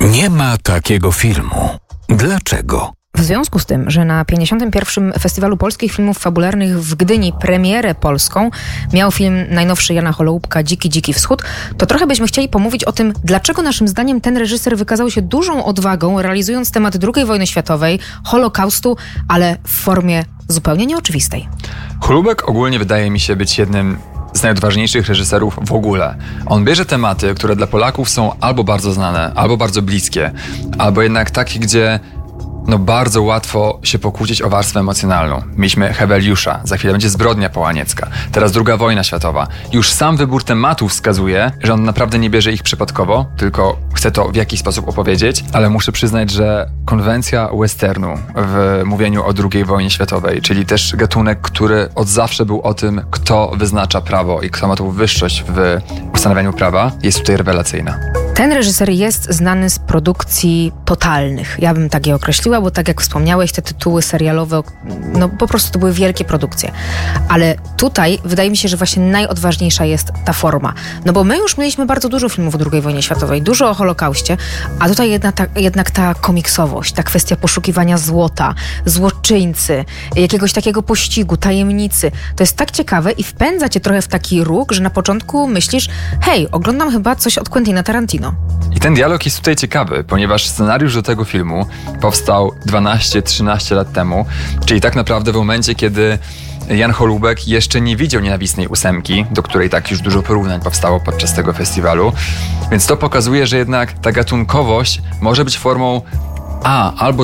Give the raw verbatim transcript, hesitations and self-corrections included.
Nie ma takiego filmu. Dlaczego? W związku z tym, że na pięćdziesiątym pierwszym Festiwalu Polskich Filmów Fabularnych w Gdyni premierę polską miał film najnowszy Jana Holoubka Dziki, dziki wschód, to trochę byśmy chcieli pomówić o tym, dlaczego naszym zdaniem ten reżyser wykazał się dużą odwagą, realizując temat drugiej wojny światowej, Holokaustu, ale w formie zupełnie nieoczywistej. Holoubek ogólnie wydaje mi się być jednym z najodważniejszych reżyserów w ogóle. On bierze tematy, które dla Polaków są albo bardzo znane, albo bardzo bliskie, albo jednak takie, gdzie no bardzo łatwo się pokłócić o warstwę emocjonalną. Mieliśmy Heweliusza, za chwilę będzie Zbrodnia Połaniecka, teraz druga wojna światowa. Już sam wybór tematów wskazuje, że on naprawdę nie bierze ich przypadkowo, tylko chce to w jakiś sposób opowiedzieć, ale muszę przyznać, że konwencja westernu w mówieniu o drugiej wojnie światowej, czyli też gatunek, który od zawsze był o tym, kto wyznacza prawo i kto ma tą wyższość w ustanawianiu prawa, jest tutaj rewelacyjna. Ten reżyser jest znany z produkcji totalnych. Ja bym tak je określiła, bo tak jak wspomniałeś, te tytuły serialowe, no po prostu to były wielkie produkcje. Ale tutaj wydaje mi się, że właśnie najodważniejsza jest ta forma. No bo my już mieliśmy bardzo dużo filmów o drugiej wojnie światowej, dużo o Holokauście, a tutaj jedna ta, jednak ta komiksowość, ta kwestia poszukiwania złota, złoczyńcy, jakiegoś takiego pościgu, tajemnicy. To jest tak ciekawe i wpędza cię trochę w taki róg, że na początku myślisz, hej, oglądam chyba coś od Quentina Tarantino. I ten dialog jest tutaj ciekawy, ponieważ scenariusz do tego filmu powstał dwanaście trzynaście lat temu, czyli tak naprawdę w momencie, kiedy Jan Holoubek jeszcze nie widział Nienawistnej ósemki, do której tak już dużo porównań powstało podczas tego festiwalu. Więc to pokazuje, że jednak ta gatunkowość może być formą a, albo